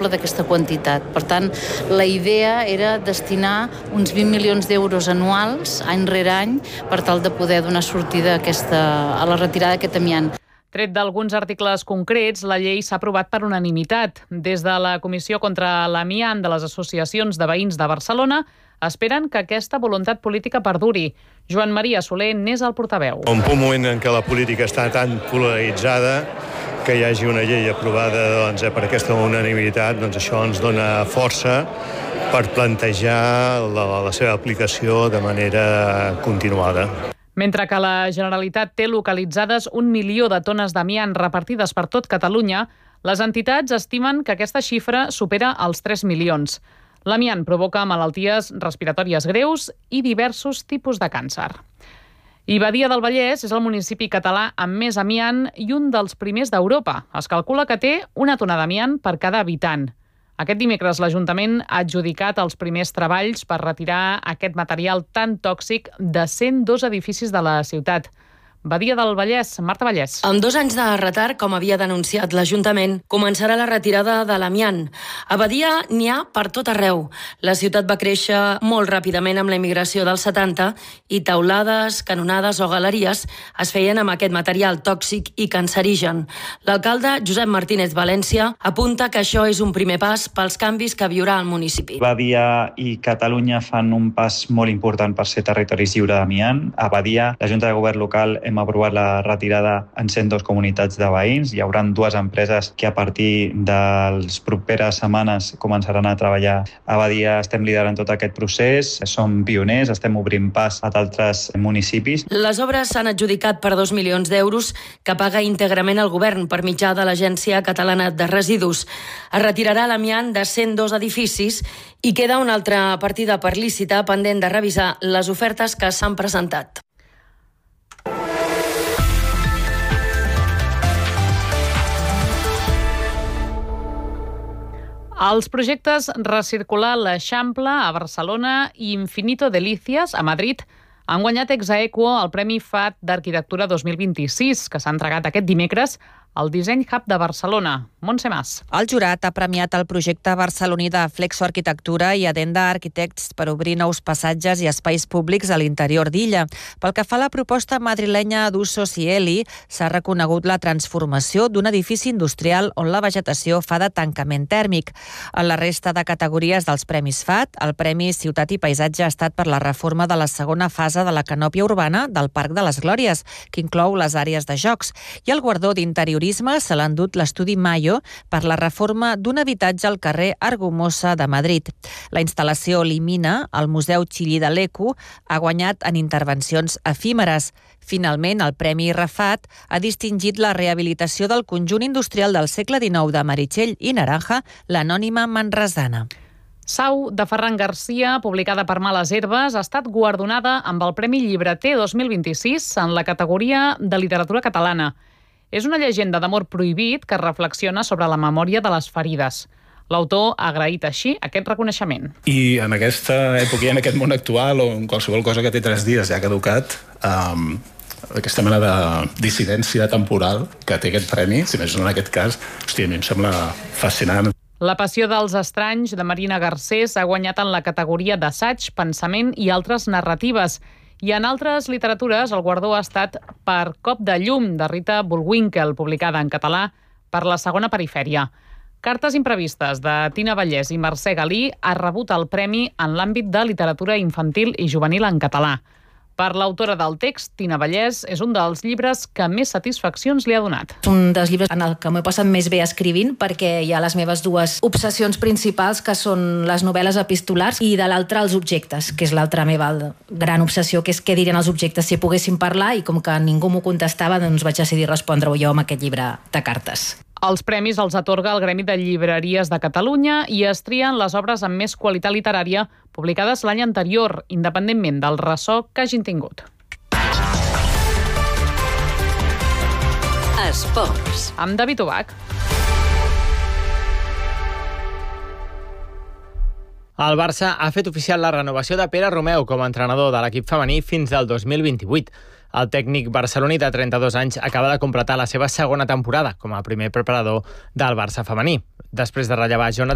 doble d'aquesta quantitat. Per tant, la idea era destinar uns 20 milions d'euros anuals, any rere any, per tal de poder donar sortida a la retirada d'aquest amiant. Tret d'alguns articles concrets, la llei s'ha aprovat per unanimitat. Des de la Comissió contra l'Amiant de les Associacions de Veïns de Barcelona esperen que aquesta voluntat política perduri. Joan Maria Soler n'és el portaveu. Un moment en què la política està tan polaritzada, que hi hagi una llei aprovada per aquesta unanimitat, això ens dona força per plantejar la seva aplicació de manera continuada. Mentre que la Generalitat té localitzades 1 milió de tones d'amiant repartides per tot Catalunya, les entitats estimen que aquesta xifra supera els 3 milions. L'amiant provoca malalties respiratòries greus i diversos tipus de càncer. I Badia del Vallès és el municipi català amb més amiant i un dels primers d'Europa. Es calcula que té 1 tona d'amiant per cada habitant. Aquest dimecres l'Ajuntament ha adjudicat els primers treballs per retirar aquest material tan tòxic de 102 edificis de la ciutat. Badia del Vallès, Marta Vallès. Amb 2 anys de retard, com havia denunciat l'Ajuntament, començarà la retirada de l'amiant. A Badia n'hi ha per tot arreu. La ciutat va créixer molt ràpidament amb la immigració dels 70 i taulades, canonades o galeries es feien amb aquest material tòxic i cancerigen. L'alcalde Josep Martínez València apunta que això és un primer pas pels canvis que viurà el municipi. Badia i Catalunya fan un pas molt important per ser territoris lliure d'amiant. A Badia, la Junta de Govern local hem aprovat la retirada en 102 comunitats de veïns. Hi haurà 2 empreses que a partir de les properes setmanes començaran a treballar. A Badia estem liderant tot aquest procés, som pioners, estem obrint pas a d'altres municipis. Les obres s'han adjudicat per 2 milions d'euros que paga íntegrament el govern per mitjà de l'Agència Catalana de Residus. Es retirarà l'amiant de 102 edificis i queda una altra partida per licitar pendent de revisar les ofertes que s'han presentat. Els projectes Recircular l'Eixample a Barcelona i Infinito Delicias a Madrid han guanyat ex aequo el Premi FAT d'Arquitectura 2026, que s'ha entregat aquest dimecres al Design Hub de Barcelona. Montse Mas. El jurat ha premiat el projecte barceloní de Flexo Arquitectura i Adenda Architects per obrir nous passatges i espais públics a l'interior d'Illa. Pel que fa a la proposta madrilenya d'Usos i Eli, s'ha reconegut la transformació d'un edifici industrial on la vegetació fa de tancament tèrmic. En la resta de categories dels Premis FAT, el Premi Ciutat i Paisatge ha estat per la reforma de la segona fase de la canòpia urbana del Parc de les Glòries, que inclou les àrees de jocs, i el guardó d'interiorisme se l'ha endut l'estudi Mayo per la reforma d'un habitatge al carrer Argumosa de Madrid. La instal·lació Limina, al Museu Chillí de l'Eco, ha guanyat en intervencions efímeres. Finalment, el Premi Rafat ha distingit la rehabilitació del conjunt industrial del segle XIX de Meritxell i Naranja, l'anònima manresana. Sau, de Ferran Garcia, publicada per Males Herbes, ha estat guardonada amb el Premi Llibreter 2026 en la categoria de literatura catalana. És una llegenda d'amor prohibit que reflexiona sobre la memòria de les ferides. L'autor ha agraït així aquest reconeixement. I en aquesta època i en aquest món actual, o en qualsevol cosa que té 3 dies ja caducat, aquesta mena de dissidència temporal que té aquest premi, si més no en aquest cas, a mi em sembla fascinant. La passió dels estranys, de Marina Garcés, ha guanyat en la categoria d'assaig, pensament i altres narratives. I en altres literatures el guardó ha estat per Cop de llum, de Rita Bullwinkel, publicada en català per la Segona Perifèria. Cartes imprevistes, de Tina Vallès i Mercè Galí, ha rebut el premi en l'àmbit de literatura infantil i juvenil en català. Per l'autora del text, Tina Vallès, és un dels llibres que més satisfaccions li ha donat. Un dels llibres en el que m'he passat més bé escrivint, perquè hi ha les meves 2 obsessions principals, que són les novel·les epistolars, i de l'altra els objectes, que és l'altra meva gran obsessió, que és què dirien els objectes si poguessin parlar, i com que ningú m'ho contestava, doncs vaig decidir respondre-ho jo amb aquest llibre de cartes. Els premis els atorga el Gremi de Llibreries de Catalunya i es trien les obres amb més qualitat literària publicades l'any anterior, independentment del ressò que hagin tingut. Esports. Amb David Ubach. El Barça ha fet oficial la renovació de Pere Romeu com a entrenador de l'equip femení fins al 2028. El tècnic barceloní de 32 anys acaba de completar la seva segona temporada com a primer preparador del Barça femení. Després de rellevar Jonathan